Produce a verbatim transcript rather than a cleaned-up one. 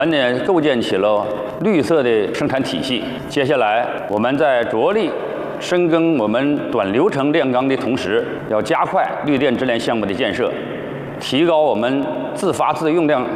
我们也构建起了绿色的生产体系。接下来，我们在着力深耕我们短流程炼钢的同时，要加快绿电直连项目的建设，提高我们自发自用量